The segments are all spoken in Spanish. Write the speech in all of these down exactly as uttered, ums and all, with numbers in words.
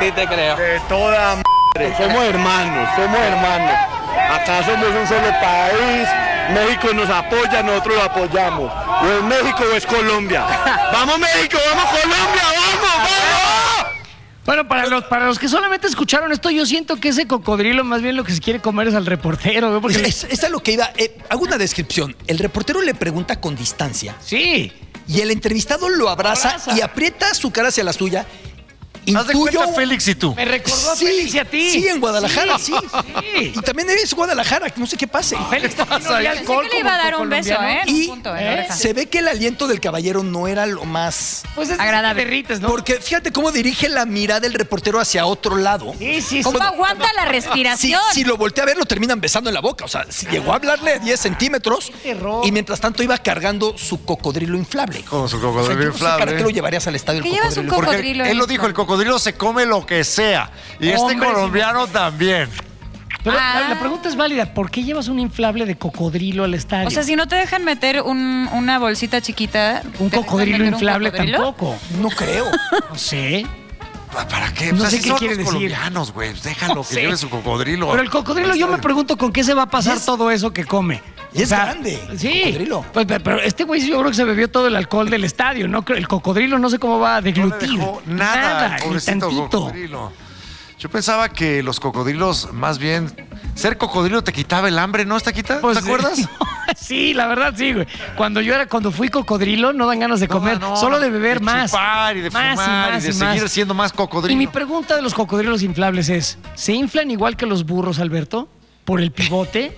sí te creo. De toda madre. Somos hermanos, somos hermanos. Acá somos un solo país. México nos apoya, nosotros lo apoyamos. O es México o es Colombia. ¡Vamos México, vamos Colombia, vamos, vamos! Bueno, para los, para los que solamente escucharon esto, yo siento que ese cocodrilo más bien lo que se quiere comer es al reportero. ¿no? Porque es, es a lo que iba. Eh, hago una descripción. El reportero le pregunta con distancia. Sí. Y el entrevistado lo abraza, abraza. y aprieta su cara hacia la suya. Haz de cuenta Félix y tú. Me recordó a Sí, Félix y a ti. Sí, en Guadalajara, sí. Sí. Y también es Guadalajara, no sé qué pase. Félix también pasa olía ahí? alcohol Pensé que le iba a como dar un beso, colombiano. ¿eh? En Y un punto, en la oreja. se ve que el aliento del caballero no era lo más... Pues es Agradable. que te derrites, ¿no? Porque fíjate cómo dirige la mirada del reportero hacia otro lado. Sí, sí, sí. ¿Cómo aguanta la Si, respiración? si lo voltea a ver, lo terminan besando en la boca. O sea, si llegó a hablarle a diez centímetros terror. y mientras tanto iba cargando su cocodrilo inflable. Con su O sea, cocodrilo yo no sé inflable. ¿para qué lo llevarías al estadio el ¿Qué llevas un cocodrilo? Porque cocodrilo él lo ahí? dijo, el cocodrilo se come lo que sea. Y este Hombre, colombiano también. Pero Ah. la, la pregunta es válida. ¿Por qué llevas un inflable de cocodrilo al estadio? O sea, si no te dejan meter un- una bolsita chiquita... un ¿te dejan cocodrilo meter un inflable cocodrilo? tampoco. No creo. No sé. ¿Para qué? No Pues sé así qué son quiere los decir. colombianos, güey. Déjalo No que sé. lleve su cocodrilo. Pero el cocodrilo, yo me pregunto con qué se va a pasar Y es- todo eso que come. y es grande, el Sí. cocodrilo. Pues, pero- pero este güey yo creo que se bebió todo el alcohol del estadio, ¿no? El cocodrilo no sé cómo va a No le deglutir. dejó nada, Nada, al ni pobrecito tantito. cocodrilo. Yo pensaba que los cocodrilos, más bien, ser cocodrilo te quitaba el hambre, ¿no? ¿Te quita? Pues, ¿Te acuerdas? no, sí, la verdad sí, güey. Cuando yo era, cuando fui cocodrilo, no dan ganas de comer, No, no, solo de beber de más. chupar y de Más fumar y, más de seguir más. siendo más cocodrilo. Y mi pregunta de los cocodrilos inflables es, ¿se inflan igual que los burros, Alberto? ¿Por el pivote?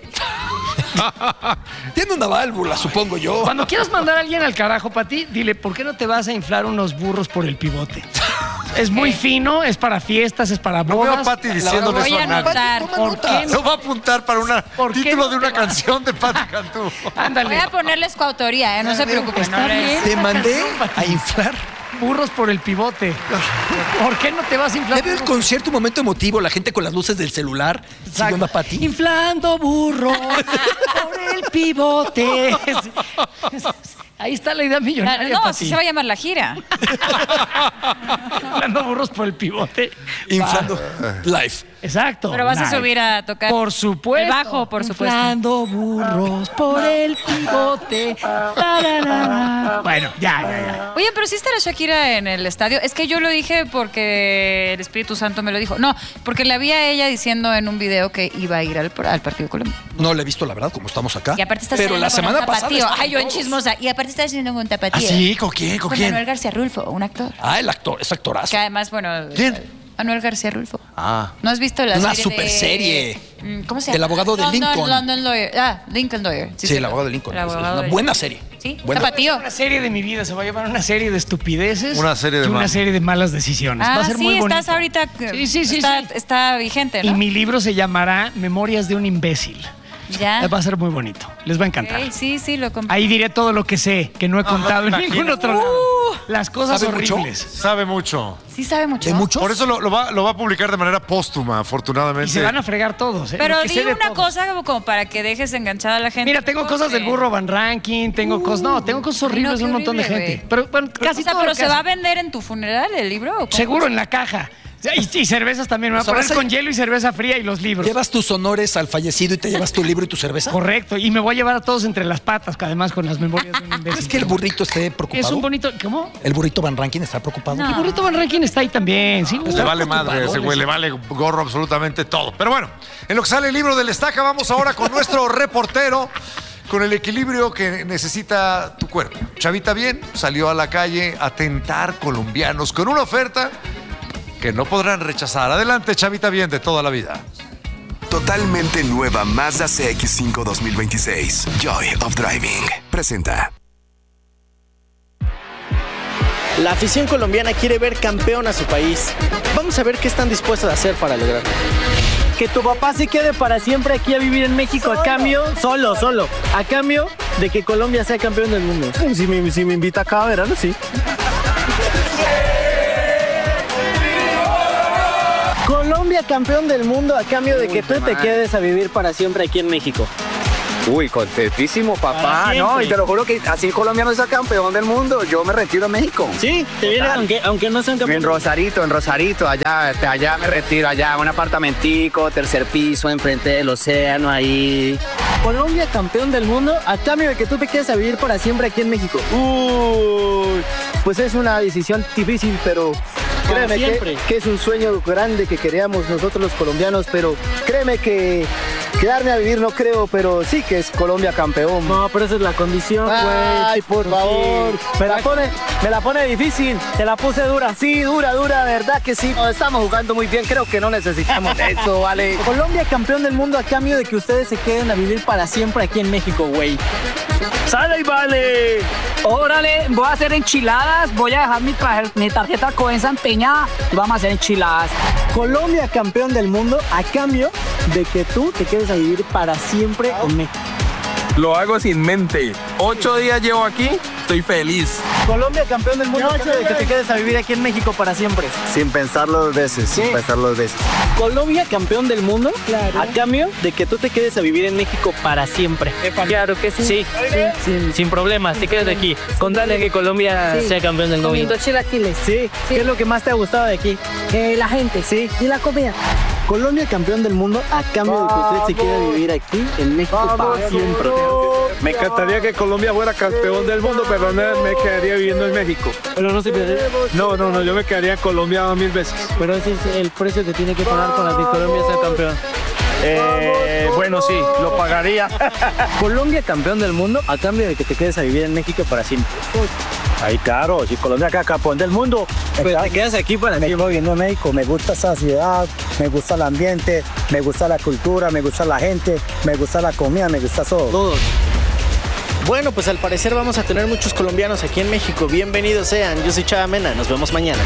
Tiene una válvula, supongo yo. Cuando quieras mandar a alguien al carajo, Pati, dile, ¿por qué no te vas a inflar unos burros por el pivote? Es muy fino, es para fiestas, es para No veo a bodas. Pati diciéndole voy eso a a nadie. anotar. Toma ¿Por nota. qué No va a apuntar para un ¿Por qué título no de una te vas? canción de Pati Cantú. Ándale. Voy a ponerles coautoría, ¿eh? No se preocupen. Está no les- bien. Te mandé canción, Pati. a inflar. Burros por el pivote. ¿Por qué no te vas a inflar? Debe el burros? concierto un momento emotivo, la gente con las luces del celular siguiendo a Pati. Inflando burros por el pivote. Ahí está la idea millonaria, No, Pati. así se va a llamar la gira. Inflando burros por el pivote. Inflando live. Exacto. Pero vas a Live. subir a tocar. Por supuesto. El bajo, por supuesto. Inflando burros por el pivote. La, la, la, la. Bueno, ya, ya, ya. Oye, pero sí estará Shakira en el estadio. Es que yo lo dije porque el Espíritu Santo me lo dijo. No, porque la vi a ella diciendo en un video que iba a ir al, al partido de Colombia. No le he visto, la verdad, como estamos acá. Y aparte está Pero haciendo la con semana un pasada. tapatío. estaban Ay, yo en todos. chismosa. Y aparte está haciendo con un ¿Ah, tapatío. sí? ¿Con quién? ¿Con Con quién? Manuel García Rulfo, un actor. Ah, el actor, es actorazo. Que además, bueno. ¿Quién? Manuel García Rulfo. Ah. ¿No has visto la Una serie super de- serie. Mm, ¿Cómo se llama? Del abogado de London- Lincoln. London Lawyer. Ah, Lincoln Lawyer. Sí, sí, el abogado de Lincoln. El Es abogado una de buena Lincoln. serie. Sí, Buena. tapatío. Una serie de mi vida se va a llamar una serie de estupideces. Una serie de y una mal- serie de malas decisiones. Ah, va a ser sí, muy bonito. estás ahorita. Sí, sí, sí. Está, sí. está vigente, ¿no? Y mi libro se llamará Memorias de un imbécil. Ya. Va a ser muy bonito. Les va a encantar. Ok, sí, sí, lo compré. Ahí diré todo lo que sé, que no he contado en imagino. ningún otro lado. Las cosas ¿Sabe mucho? horribles. Sabe mucho. Sí sabe mucho. ¿De muchos? Por eso lo, lo va, lo va a publicar de manera póstuma, afortunadamente. Y se van a fregar todos, ¿eh? Pero Lo que di sé de una todo. cosa como, como para que dejes enganchada a la gente. Mira, tengo cosas del burro Van Ranking, tengo cosas. No, tengo cosas horribles no, de un qué montón de horrible, gente. güey. Pero bueno, casi O sea, todo pero lo que se va a hace. vender en tu funeral el libro. ¿o cómo? Seguro en la caja. Y, y cervezas también. Me va O sea, a poner vas a- con hielo y cerveza fría y los libros. ¿Llevas tus honores al fallecido y te llevas tu libro y tu cerveza? Correcto. Y me voy a llevar a todos entre las patas, que además con las memorias de un imbécil. ¿Crees que el burrito esté preocupado? Es un bonito. ¿Cómo? ¿El burrito Van Ranking está preocupado? No. El burrito Van Ranking está ahí también. Sí, Le vale madre a ese güey, le vale gorro absolutamente todo. Pero bueno, en lo que sale el libro del Estaca, vamos ahora con nuestro reportero, con el equilibrio que necesita tu cuerpo. Chavita bien, salió a la calle a tentar colombianos con una oferta que no podrán rechazar. Adelante, Chavita bien, de toda la vida. Totalmente nueva Mazda C X cinco dos mil veintiséis. Joy of Driving. Presenta. La afición colombiana quiere ver campeón a su país. Vamos a ver qué están dispuestos a hacer para lograrlo. Que tu papá se quede para siempre aquí a vivir en México a cambio, solo, solo, a cambio de que Colombia sea campeón del mundo. Si me, si me invita cada verano, sí. Colombia campeón del mundo a cambio de que tú te quedes a vivir para siempre aquí en México. Uy, contentísimo, papá, Para ¿no? siempre. Y te lo juro que así Colombia no es el campeón del mundo. Yo me retiro a México. Sí, te viene, Total. aunque, aunque no sean En campeones. Rosarito, en Rosarito, allá, este, allá me retiro, allá, un apartamentico, tercer piso, enfrente del océano, ahí. Colombia campeón del mundo a cambio de que tú te quedes a vivir para siempre aquí en México. Uy, pues es una decisión difícil, pero créeme que, siempre. que es un sueño grande que queríamos nosotros los colombianos, pero créeme que quedarme a vivir no creo, pero sí que es Colombia campeón. No, pero esa es la condición, güey. Ay, por Sí. favor, me la pone, me la pone difícil. Te la puse dura. Sí, dura, dura, verdad que sí. No, estamos jugando muy bien, creo que no necesitamos de eso, vale. Colombia campeón del mundo a cambio de que ustedes se queden a vivir para siempre aquí en México, güey. ¡Sale y vale! Órale, voy a hacer enchiladas, voy a dejar mi, traje- mi tarjeta Coenza empeñada y vamos a hacer enchiladas. Colombia campeón del mundo a cambio de que tú te quedes a vivir para siempre en México. Lo hago sin mente. Ocho días llevo aquí, estoy feliz. Colombia campeón del mundo a cambio de que te quedes a vivir aquí en México para siempre. Sin pensarlo dos veces, Sí. sin pensarlo dos veces. Colombia campeón del mundo a cambio de que tú te quedes a vivir en México para siempre. Claro que sí. Sí, sin, sin problemas, te quedas de aquí. Contale que Colombia Sí. sea campeón del mundo. Comiendo chilaquiles. Sí. ¿Qué es lo que más te ha gustado de aquí? Eh, la gente. Sí. Y la comida. Colombia campeón del mundo a cambio de que usted se quiera vivir aquí en México para siempre. Me encantaría que Colombia fuera campeón del mundo, pero no, me quedaría viviendo en México. Pero no se pierde. No, no, no, yo me quedaría en Colombia mil veces. Pero ese es el precio que tiene que pagar para que Colombia sea campeón. Eh, bueno, sí, lo pagaría. Colombia campeón del mundo a cambio de que te quedes a vivir en México para siempre. Ay, claro, si Colombia acá campeón del mundo, Pues te quedas aquí para me siempre. quedo viviendo en México, me gusta esa ciudad, me gusta el ambiente, me gusta la cultura, me gusta la gente, me gusta la comida, me gusta todo. Todos. Bueno, pues al parecer vamos a tener muchos colombianos aquí en México. Bienvenidos sean. Yo soy Chava Mena. Nos vemos mañana.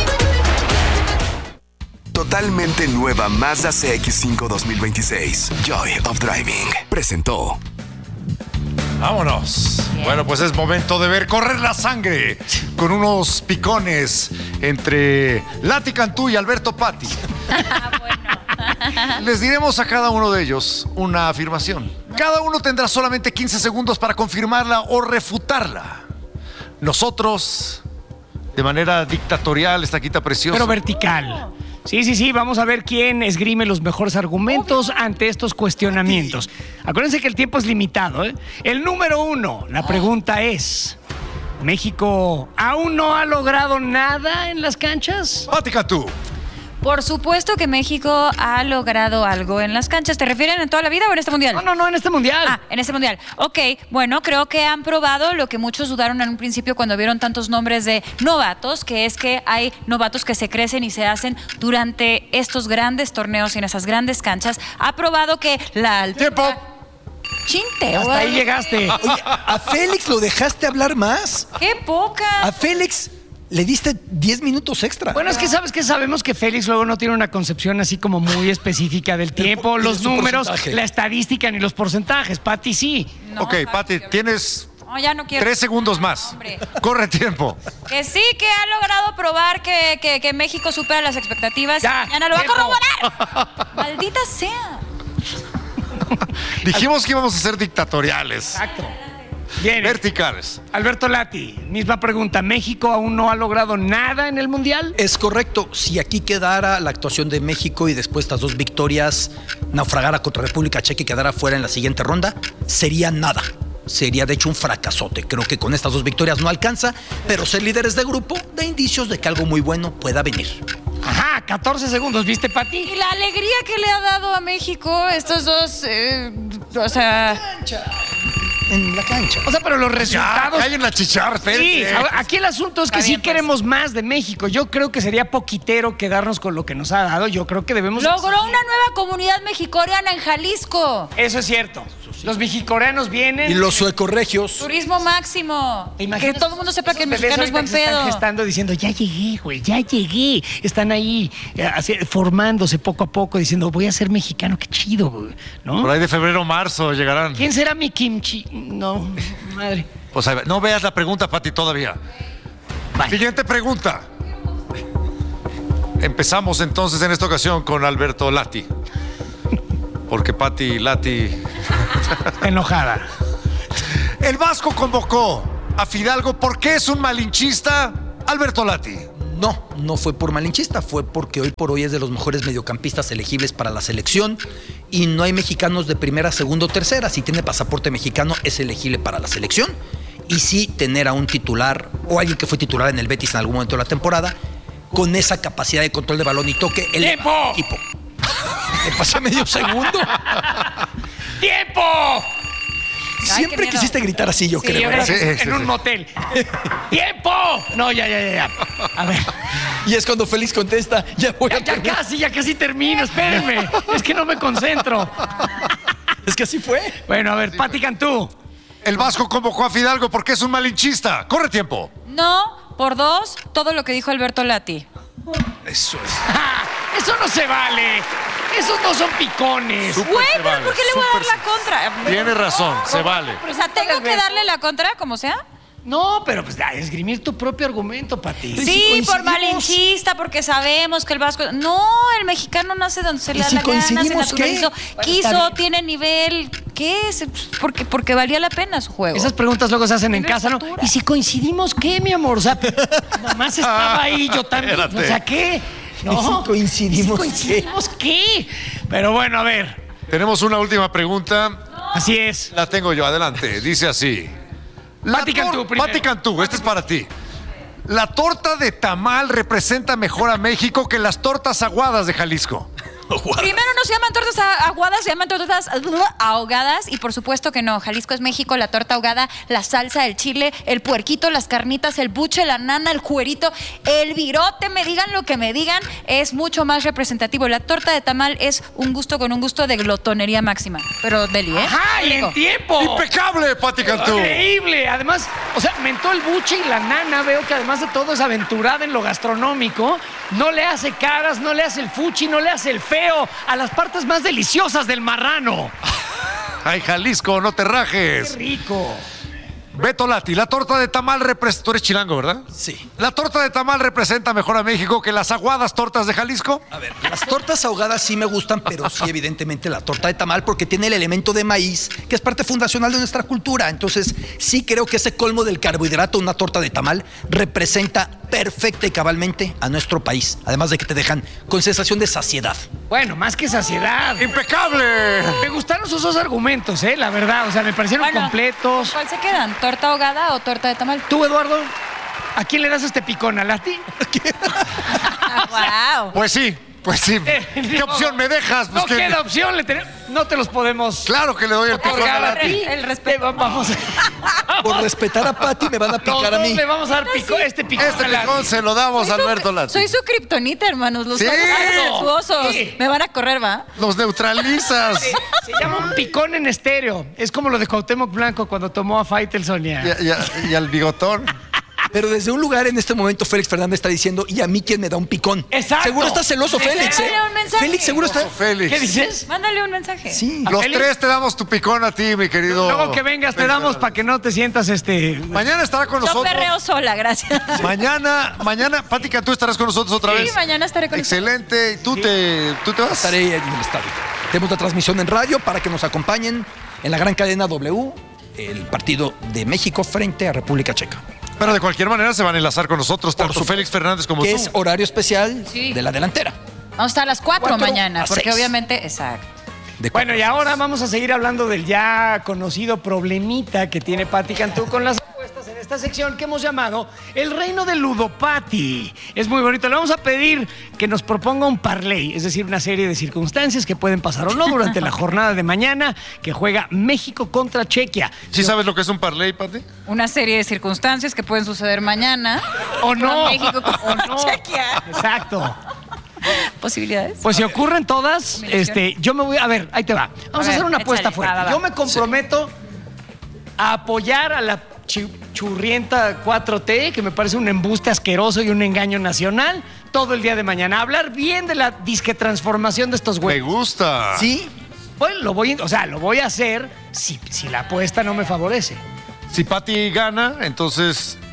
Totalmente nueva Mazda C X cinco dos mil veintiséis. Joy of Driving. Presentó. Vámonos. Bueno, pues es momento de ver correr la sangre con unos picones entre Lati Cantú y Alberto Patti. Les diremos a cada uno de ellos una afirmación. Cada uno tendrá solamente quince segundos para confirmarla o refutarla. Nosotros, de manera dictatorial, esta quita preciosa. Pero vertical. Sí, sí, sí, vamos a ver quién esgrime los mejores argumentos ante estos cuestionamientos. Acuérdense que el tiempo es limitado, ¿eh? El número uno, la pregunta es, ¿México aún no ha logrado nada en las canchas? Lati Cantú. Por supuesto que México ha logrado algo en las canchas. ¿Te refieren en toda la vida o en este mundial? No, no, no, en este mundial. Ah, en este mundial. Ok, bueno, creo que han probado lo que muchos dudaron en un principio cuando vieron tantos nombres de novatos, que es que hay novatos que se crecen y se hacen durante estos grandes torneos y en esas grandes canchas. Ha probado que la altura... ¡Tiempo! Chinte, Hasta güey. ahí llegaste. Oye, ¿a Félix lo dejaste hablar más? ¡Qué poca! A Félix le diste diez minutos extra. Bueno, es que sabes que sabemos que Félix luego no tiene una concepción así como muy específica del tiempo, de los su números, porcentaje. la estadística ni los porcentajes. Pati sí. No, Ok, Pati, tienes No, ya no quiero. tres segundos más. Hombre. Corre tiempo. Que sí, que ha logrado probar que, que- que México supera las expectativas. Ya, Mañana lo va a tiempo. corroborar. Maldita sea. Dijimos que íbamos a ser dictatoriales. Exacto. Bien. Verticales. Alberto Lati, misma pregunta. ¿México aún no ha logrado nada en el Mundial? Es correcto. Si aquí quedara la actuación de México y después estas dos victorias naufragara contra República Checa y quedara fuera en la siguiente ronda, sería nada. Sería de hecho un fracasote. Creo que con estas dos victorias no alcanza, pero ser líderes de grupo da indicios de que algo muy bueno pueda venir. Ajá, catorce segundos, ¿viste, Pati? Y la alegría que le ha dado a México estos dos, eh, o sea... En la cancha. O sea, pero los Ya, resultados... hay en la chicharra, Sí, espérense. a- aquí el asunto es que Está sí bien, pues. queremos más de México. Yo creo que sería poquitero quedarnos con lo que nos ha dado. Yo creo que debemos... Logró una nueva comunidad mexicoreana en Jalisco. Eso es cierto. Los mexicoreanos vienen... Y los suecorregios. Turismo máximo. ¿Te imaginas? Que todo el mundo sepa que el Esos bebés mexicano es buen ahorita que se están pedo. gestando diciendo, ya llegué, güey, ya llegué. Están ahí eh, así, formándose poco a poco, diciendo, voy a ser mexicano, qué chido, güey. ¿No? Por ahí de febrero o marzo llegarán. ¿Quién será mi kimchi? No, madre. Pues ahí va. No veas la pregunta, Pati, todavía. Bye. Siguiente pregunta. Empezamos entonces en esta ocasión con Alberto Lati. porque Pati Lati... Enojada. El Vasco convocó a Fidalgo. ¿Por qué es un malinchista, Alberto Lati? No, no fue por malinchista, fue porque hoy por hoy es de los mejores mediocampistas elegibles para la selección y no hay mexicanos de primera, segunda o tercera. Si tiene pasaporte mexicano es elegible para la selección y sí tener a un titular o alguien que fue titular en el Betis en algún momento de la temporada con esa capacidad de control de balón y toque. El ¡Tiempo! equipo. Me pasé medio segundo. ¡Tiempo! Siempre Ay, quisiste gritar así, yo Sí, creo. yo creo ¿verdad? que Sí, es sí, en un sí. motel. ¡Tiempo! No, ya, ya, ya, ya. A ver. Y es cuando Félix contesta, ya voy Ya, a ya terminar. casi, ya casi termino, espérenme. Es que no me concentro. Es que así fue. Bueno, a ver, Pati Cantú. El Vasco convocó a Fidalgo porque es un malinchista. Corre tiempo. No, por dos, todo lo que dijo Alberto Lati. Eso es. ¡Ah! Eso no se vale. Esos no son picones. Súper Güey, se pero vale, ¿por qué le voy a dar súper la contra? Tiene razón, se vale. O sea, ¿tengo que darle la contra como sea? No, pero pues a esgrimir tu propio argumento, Pati. Sí, por malinchista, porque sabemos que el vasco... No, el mexicano nace donde se le ¿Y da si la gana, se coincidimos qué? naturalizó, Bueno, está quiso, bien. tiene nivel... ¿Qué es? Porque, porque valía la pena su juego. Esas preguntas luego se hacen en Tiene casa, ¿no? estatura. ¿Y si coincidimos qué, mi amor? O sea, nomás estaba ahí, yo también. Espérate. O sea, ¿qué? No. ¿Y si coincidimos ¿Y si coincidimos qué? Pero bueno, a ver. Tenemos una última pregunta. Así es. La tengo yo, adelante. Dice así. La Pati tor- Cantú primero. Pati Cantú, este es para ti. La torta de tamal representa mejor a México que las tortas aguadas de Jalisco. Primero no se llaman tortas a- aguadas, se llaman tortas ahogadas. Y por supuesto que no. Jalisco es México, la torta ahogada, la salsa, el chile, el puerquito, las carnitas, el buche, la nana, el cuerito, el virote, me digan lo que me digan, es mucho más representativo. La torta de tamal es un gusto con un gusto de glotonería máxima. Pero deli, ¿eh? ¡Ajá! ¡Y Rico. en tiempo! ¡Impecable, Pati Cantú! Increíble. Además, o sea, mentó el buche y la nana. Veo que además de todo es aventurada en lo gastronómico. No le hace caras, no le hace el fuchi, no le hace el feo a las partes más deliciosas del marrano. Ay, Jalisco, no te ¡Qué rajes. rico! Beto Lati, la torta de tamal representa... Tú eres chilango, ¿verdad? Sí. ¿La torta de tamal representa mejor a México que las aguadas tortas de Jalisco? A ver, las tortas ahogadas sí me gustan, pero sí, evidentemente, la torta de tamal, porque tiene el elemento de maíz, que es parte fundacional de nuestra cultura. Entonces, sí creo que ese colmo del carbohidrato, una torta de tamal, representa perfecta y cabalmente a nuestro país. Además de que te dejan con sensación de saciedad. Bueno, más que saciedad. ¡Impecable! Me gustaron sus dos argumentos, ¿eh? La verdad, o sea, me parecieron Bueno, completos. ¿cuál se quedan? ¿Torta ahogada o torta de tamal? ¿Tú, Eduardo? ¿A quién le das este picón? ¿A Lati? ¡Wow! Pues sí, pues sí. ¿Qué no. opción me dejas? Pues No que- queda opción, le ten- no te los podemos Claro que le doy el picón a otorgar a Lati. ti. El respeto. Te va- Vamos Por respetar a Pati, me van a Los picar a dos mí. le vamos a dar pico- este picón Este a Lati. picón se lo damos a Soy su- Alberto Lati. Soy su kriptonita, hermanos. Los Sí. ojos respetuosos. Sí. Me van a correr, ¿va? Los neutralizas. Se llama un picón en estéreo. Es como lo de Cuauhtémoc Blanco cuando tomó a Faitelson y a- Y, y- y al bigotón. Pero desde un lugar en este momento Félix Fernández está diciendo, ¿y a mí quién me da un picón? Exacto. Seguro está celoso Félix, ¿eh? Mándale un mensaje. Félix seguro está... Félix. ¿Qué dices? Mándale un mensaje. Sí. ¿A Los Félix? tres te damos tu picón a ti, mi querido. Luego que vengas te damos para que no te sientas este... Mañana estará con Yo nosotros. perreo sola, gracias. Mañana, mañana, Pati Cantú, estarás con nosotros otra Sí, vez. mañana estaré con Excelente. ¿Y ¿Tú, te, ¿Tú te vas? Estaré en el estadio. Tenemos la transmisión en radio para que nos acompañen en la gran cadena W, el partido de México frente a República Checa. Pero de cualquier manera se van a enlazar con nosotros, Por tanto supuesto. Félix Fernández como Que tú. es horario especial Sí. de la delantera. Vamos a estar a las cuatro, Cuatro mañana, a porque seis. obviamente, exacto. De Bueno, cuatro y a ahora seis. vamos a seguir hablando del ya conocido problemita que tiene Pati Cantú con las apuestas en esta sección que hemos llamado El Reino del Ludopati. Es muy bonito. Le vamos a pedir que nos proponga un parlay, es decir, una serie de circunstancias que pueden pasar o no durante la jornada de mañana que juega México contra Chequia. ¿Sí sabes lo que es un parlay, Pati? Una serie de circunstancias que pueden suceder mañana. O no. México O contra no. Chequia. Exacto. ¿Posibilidades? Pues si ocurren todas, Combinación. este, yo me voy, a ver, ahí te va. Vamos a, A ver, hacer una apuesta échale, fuerte. va, va, va. Yo me comprometo a apoyar a la chi- churrienta cuatro T, que me parece un embuste asqueroso y un engaño nacional, todo el día de mañana. Hablar bien de la disque transformación de estos Me güeyes. gusta. Sí, Bueno, lo voy, o sea, lo voy a hacer si, si la apuesta no me favorece. Si Pati gana, entonces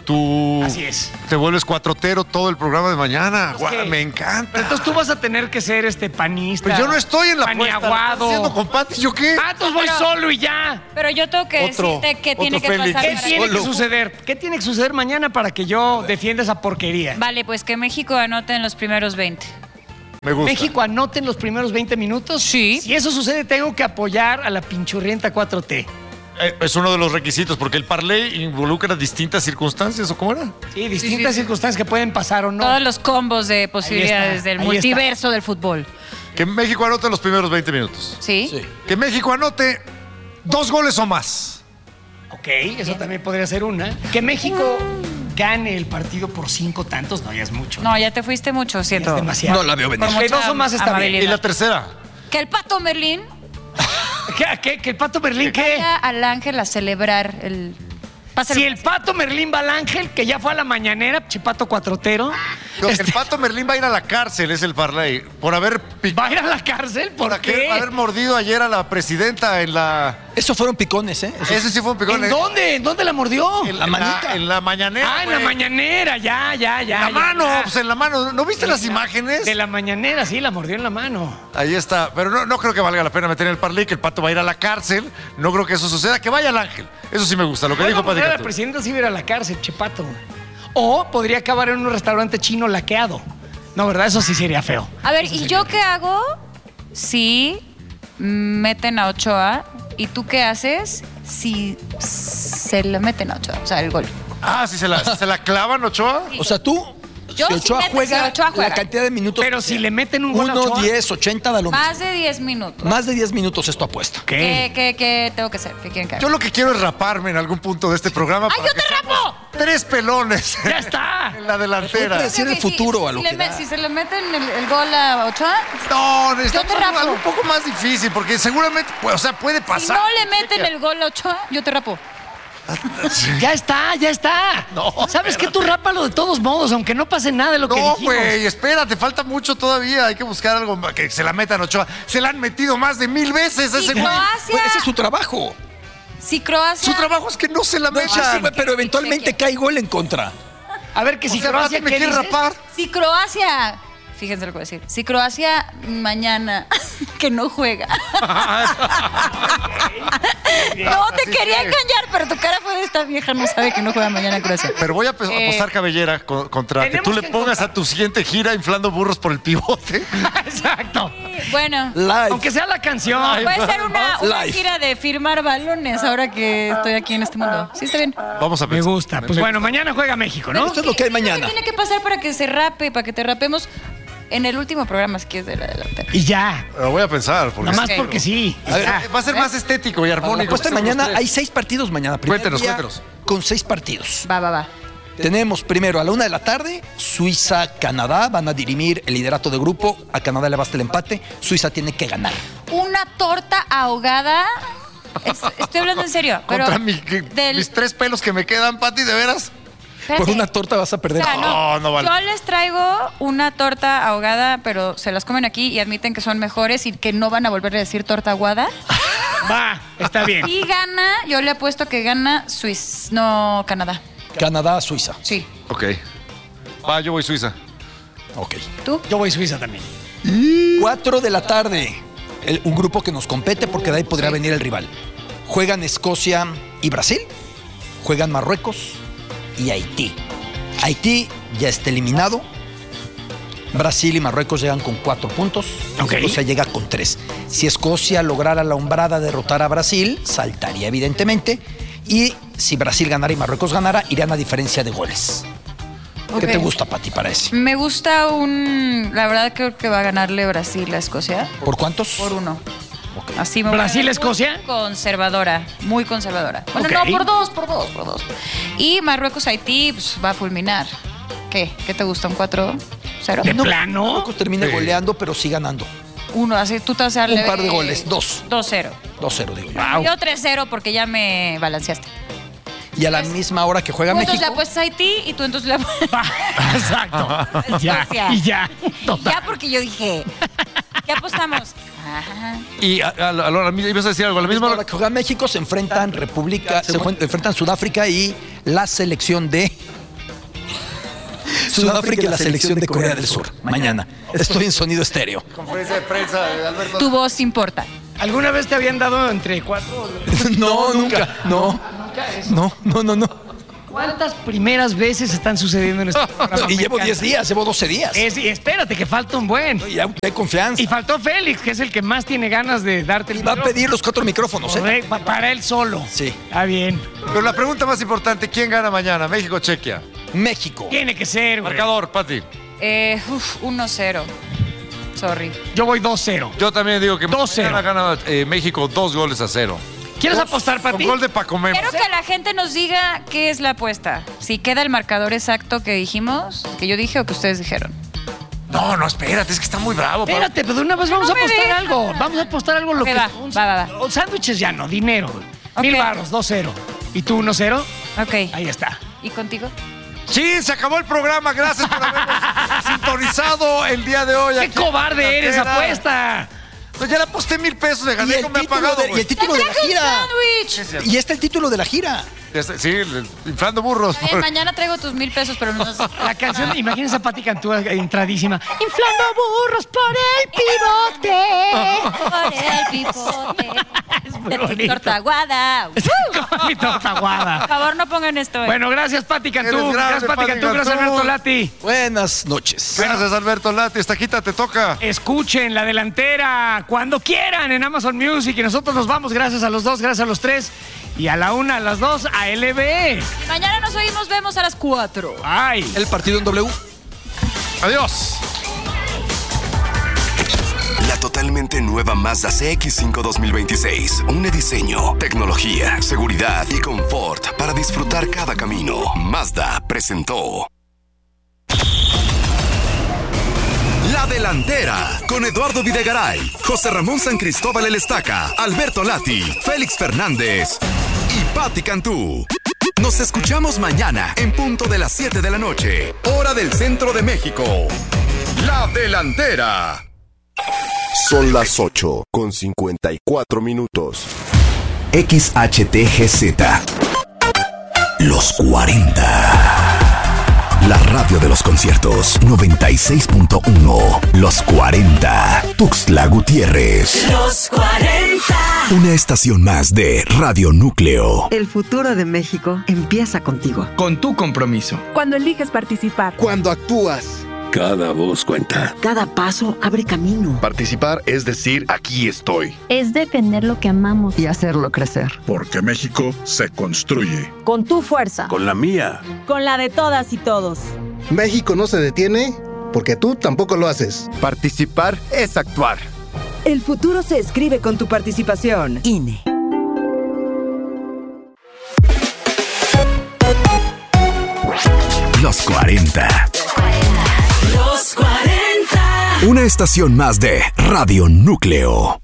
tú Así es. te vuelves cuatrotero todo el programa de mañana. Pues Guau, que- me encanta. Pero entonces tú vas a tener que ser este panista. Pues yo no estoy en la puesta. paniaguado. ¿Estás haciendo con Pati? ¿Yo qué? Ah, entonces voy Pero- solo y ya. Pero yo tengo que Otro- decirte qué tiene otro que Félix. pasar ¿Qué para tiene que Solo. suceder? ¿Qué tiene que suceder mañana para que yo defienda esa porquería? Vale, pues que México anote en los primeros veinte. Me gusta. México anote en los primeros veinte minutos. Sí. Si eso sucede, tengo que apoyar a la pinchurrienta cuatro T. Eh, es uno de los requisitos, porque el parlay involucra distintas circunstancias, ¿o cómo era? Sí, distintas circunstancias que pueden pasar o no. Todos los combos de posibilidades está, del ahí multiverso del fútbol. Que México anote en los primeros veinte minutos. ¿Sí? Sí. Que México anote dos goles o más. Ok, eso también podría ser una. Que México gane el partido por cinco tantos, no, ya es mucho. No, ya te fuiste mucho, Ya siento. es demasiado. No la veo venir. Por que dos o más está bien. amabilidad. Y la tercera. Que el Pato Merlín ¿Qué, qué, ¿Que el Pato Merlín qué? vaya al Ángel a celebrar el... Pásale. Si el Pato Merlín va al Ángel, que ya fue a la mañanera, Chipato Cuatrotero. No, este, El Pato Merlín va a ir a la cárcel, es el parlay. Por haber pic- ¿Va a ir a la cárcel? ¿Por por qué? haber mordido ayer a la presidenta en la. Esos fueron picones, ¿eh? Esos- Ese sí fue un picón. ¿En ¿eh? dónde? ¿En dónde la mordió? En La manita. En la mañanera. Ah, en la güey. mañanera, ya, ya, ya. La ya, mano, ya. pues en la mano. ¿No viste las imágenes? De la mañanera, sí, la mordió en la mano. Ahí está. Pero no, no creo que valga la pena meter en el parlay que el Pato va a ir a la cárcel. No creo que eso suceda. Que vaya al Ángel. Eso sí me gusta. Lo que Bueno, dijo Pati pues, la Cantú. presidenta sí va a ir a la cárcel, Chepato. O podría acabar en un restaurante chino laqueado. No, ¿verdad? Eso sí sería feo. A ver, ¿y yo qué hago si meten a Ochoa? ¿Y tú qué haces si se le meten a Ochoa? O sea, el gol. Ah, si se la, si se la clavan, Ochoa. O sea, tú, Yo si sí Ochoa meto- juega, si Ochoa juega. la cantidad de minutos. Pero si le meten un gol a uno, Ochoa. diez, ochenta, da lo mismo. Más de diez minutos. Más de diez minutos es tu apuesta. ¿Qué, qué, qué tengo que hacer? ¿Qué quieren que haga? Yo lo que quiero es raparme en algún punto de este programa. ¡Ay, para yo que te seamos rapo! Tres pelones. ¡Ya está! En la delantera. Puede decir el Ok, si- futuro a si lo le que me- da. Si se le meten el, el gol a Ochoa, No, necesitamos Yo te algo, rapo. algo un poco más difícil, porque seguramente, pues, o sea, puede si pasar. no le meten el gol a Ochoa, yo te rapo. Ya está, ya está. No, ¿Sabes qué? Tú rápalo de todos modos, aunque no pase nada de lo que No, dijimos. güey, espérate, falta mucho todavía. Hay que buscar algo que se la metan Ochoa. Se la han metido más de mil veces a Si ese güey. Croacia, Pues ese es su trabajo. si Croacia... Su trabajo es que no se la No, sí, sí, metan. pero eventualmente cae gol en contra. A ver, que si O sea, Croacia Pati me ¿qué quiere dices? rapar. Si Croacia... Fíjense lo que voy a decir. Si Croacia mañana que no juega. No te Así quería que- engañar, pero tu cara fue de esta vieja, no sabe que no juega mañana Croacia. Pero voy a pe- Eh, apostar cabellera co- contra que tenemos tú le que pongas encontrar- a tu siguiente gira inflando burros por el pivote. Exacto. Bueno, Live. Aunque sea la canción. puede ser una, una Live. gira de firmar balones ahora que estoy aquí en este mundo. Sí, está bien. Vamos a Me pensar. gusta. Pues bueno, mañana juega México, ¿no? Esto es lo que hay ¿Qué mañana. tiene que pasar para que se rape, para que te rapemos en el último programa, si quieres, de la delantera? Y ya. Lo voy a pensar. Porque Nada más Ok. porque sí. A ver, va a ser más estético y Para la armónico. apuesta de que estemos mañana los hay tres. seis partidos mañana. Primer Cuéntenos, día cuéntenos. Con seis partidos. Va, va, va. Tenemos primero a la una de la tarde, Suiza-Canadá. Van a dirimir el liderato de grupo. A Canadá le basta el empate. Suiza tiene que ganar. Una torta ahogada. Es- estoy hablando en serio. Pero Contra mi- que- del- mis tres pelos que me quedan, Pati, ¿de veras? Espérate. Por una torta vas a perder. O sea, No, no vale. Yo les traigo una torta ahogada, pero se las comen aquí y admiten que son mejores y que no van a volver a decir torta aguada. Va, está bien. Y gana, yo le apuesto que gana Suiza, no Canadá. Canadá-Suiza. Sí. Ok. Va, yo voy Suiza. Ok. ¿Tú? Yo voy a Suiza también. Cuatro de la tarde. El- un grupo que nos compete porque de ahí podría venir el rival. Juegan Escocia y Brasil. Juegan Marruecos y Haití. Haití ya está eliminado. Brasil y Marruecos llegan con cuatro puntos. Ok. Escocia llega con tres. Si Escocia lograra la hombrada derrotar a Brasil, saltaría evidentemente. Y si Brasil ganara y Marruecos ganara, irían a diferencia de goles. ¿Qué Ok. te gusta, Pati, para ese? Me gusta un... La verdad creo que va a ganarle Brasil a Escocia. ¿Por cuántos? Por uno. Ok. Así me voy a ver ¿Brasil-Escocia? muy conservadora, muy conservadora. Bueno, Ok. no, por dos, por dos, por dos. Y Marruecos-Haití pues, va a fulminar. ¿Qué? ¿Qué te gusta? ¿Un cuatro cero? ¿De plano? Marruecos termina Sí. goleando, pero sí ganando. Uno, así tú te vas a darle... Un par de goles, dos. dos cero. dos cero, digo yo. Yo tres cero porque ya me balanceaste. Y a la misma hora que juega Tú entonces le México, apuestas a Haití y tú entonces le apuestas Va, exacto. Ya, Escocia. y ya. Total. Ya porque yo dije, ¿qué apostamos? Ajá. Y a, a, a, a la misma- ibas a decir algo, a la a la misma misma hora. hora que juega México se enfrentan República, se jue- enfrentan Sudáfrica y la selección de Sudáfrica y la selección de Corea del Sur. Mañana. Estoy en sonido estéreo. Conferencia de prensa de Alberto. Tu voz importa. ¿Alguna vez te habían dado entre cuatro? No, nunca. No. No, no, no, no. ¿Cuántas primeras veces están sucediendo en este programa? Y llevo diez días, llevo doce días. Es, y espérate, que falta un buen. No, ya hay confianza. Y faltó Félix, que es el que más tiene ganas de darte el Y va a pedir los cuatro micrófonos, ¿eh? Correcto, pa- para él solo. Sí. Está bien. Pero la pregunta más importante, ¿quién gana mañana? ¿México o Chequia? México. Tiene que ser, güey. Marcador, Pati. Eh, uf, uno cero. Sorry. Yo voy dos cero. Yo también digo que dos cero. mañana gana eh, México dos goles a cero. ¿Quieres apostar, Con Pati? gol de Paco Memo. Quiero que la gente nos diga qué es la apuesta. Si queda el marcador exacto que dijimos, que yo dije o que ustedes dijeron. No, no, espérate, es que está muy bravo. Pablo. Espérate, pero de una vez vamos No a me apostar deja. algo. Vamos a apostar algo. Lo Ok, que, va, un- va, va, va. o Sándwiches ya no, dinero. güey. Mil Ok. baros, dos cero. ¿Y tú uno cero? Ok. Ahí está. ¿Y contigo? Sí, se acabó el programa. Gracias por habernos sintonizado el día de hoy. ¡Qué aquí en cobarde eres, Cantera. apuesta! Pues ya le aposté mil pesos, le Y gané, el no me ha título pagado. de- y güey. el título de la ¡Traje un gira. sándwich! Es cierto. Y este el título de la gira. Ya está- Sí, el- inflando burros. Bien, mañana traigo tus mil pesos, pero no. La canción, imagínense a Pati Cantú entradísima. Inflando burros por el pivote. Por el pipote. Es muy De tu bonito. torta aguada. Con mi torta aguada. Por favor, no pongan esto. eh. Bueno, gracias, Pati Cantú. Eres grande, Gracias, Pati Pati Cantú. Gracias, Cantú. Alberto Lati. Buenas noches. Gracias, Alberto Lati. Esta quita te toca. Escuchen La Delantera cuando quieran en Amazon Music. Y nosotros nos vamos. Gracias a los dos, gracias a los tres. Y a la una, a las dos, a L B. Y mañana nos oímos, vemos a las cuatro. Ay. El partido en W. Adiós. La totalmente nueva Mazda C X cinco dos mil veintiséis. Une diseño, tecnología, seguridad y confort para disfrutar cada camino. Mazda presentó La Delantera con Eduardo Videgaray, José Ramón San Cristóbal El Estaca, Alberto Lati, Félix Fernández y Pati Cantú. Nos escuchamos mañana en punto de las siete de la noche, hora del centro de México. La Delantera. Son las ocho con cincuenta y cuatro minutos. X H T G Z. Los cuarenta. La radio de los conciertos. noventa y seis punto uno. Los cuarenta. Tuxtla Gutiérrez. Los cuarenta. Una estación más de Radio Núcleo. El futuro de México empieza contigo. Con tu compromiso. Cuando eliges participar. Cuando actúas. Cada voz cuenta. Cada paso abre camino. Participar es decir, aquí estoy. Es defender lo que amamos. Y hacerlo crecer. Porque México se construye. Con tu fuerza. Con la mía. Con la de todas y todos. México no se detiene porque tú tampoco lo haces. Participar es actuar. El futuro se escribe con tu participación. I N E. Los cuarenta. Los cuarenta. Una estación más de Radio Núcleo.